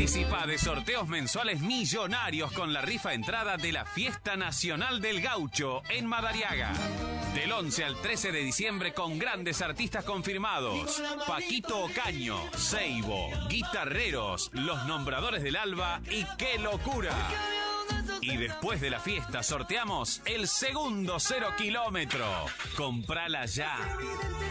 Participa de sorteos mensuales millonarios con la rifa entrada de la Fiesta Nacional del Gaucho en Madariaga. Del 11 al 13 de diciembre con grandes artistas confirmados. Paquito Ocaño, Seibo, Guitarreros, Los Nombradores del Alba y ¡Qué Locura! Y después de la fiesta sorteamos el segundo 0 kilómetro. Comprala ya.